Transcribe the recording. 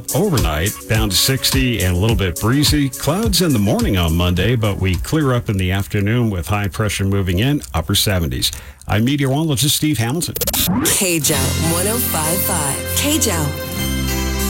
Overnight, down to 60 and a little bbit breezy. Clouds in the morning on Monday, but we clear up in the afternoon with high pressure moving in, upper 70s. I'm meteorologist Steve Hamilton. KJO 105.5. KJO.